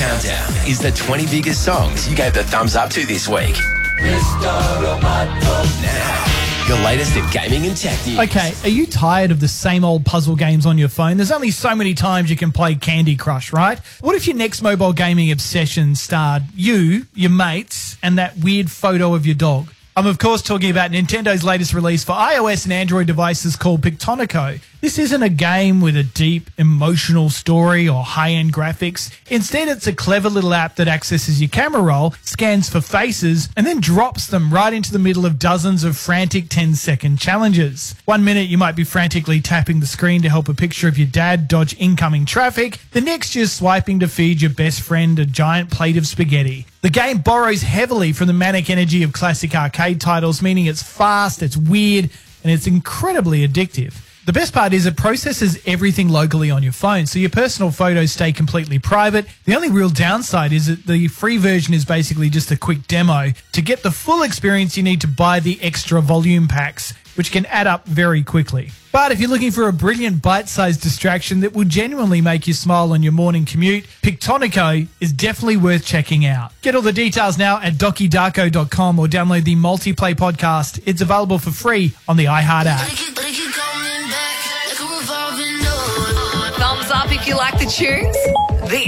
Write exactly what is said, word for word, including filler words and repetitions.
Countdown is the twenty biggest songs you gave the thumbs up to this week. Now, your latest in gaming and tech news. Okay, are you tired of the same old puzzle games on your phone? There's only so many times you can play Candy Crush, right? What if your next mobile gaming obsession starred you, your mates, and that weird photo of your dog? I'm, of course, talking about Nintendo's latest release for iOS and Android devices called Pictonico. This isn't a game with a deep, emotional story or high-end graphics. Instead, it's a clever little app that accesses your camera roll, scans for faces, and then drops them right into the middle of dozens of frantic ten-second challenges. One minute, you might be frantically tapping the screen to help a picture of your dad dodge incoming traffic. The next, you're swiping to feed your best friend a giant plate of spaghetti. The game borrows heavily from the manic energy of classic arcade titles, meaning it's fast, it's weird, and it's incredibly addictive. The best part is it processes everything locally on your phone, so your personal photos stay completely private. The only real downside is that the free version is basically just a quick demo. To get the full experience, you need to buy the extra volume packs, which can add up very quickly. But if you're looking for a brilliant bite-sized distraction that will genuinely make you smile on your morning commute, Pictonico is definitely worth checking out. Get all the details now at doki darko dot com or download the Multiplay podcast. It's available for free on the iHeart app. Thumbs up if you like the tunes. The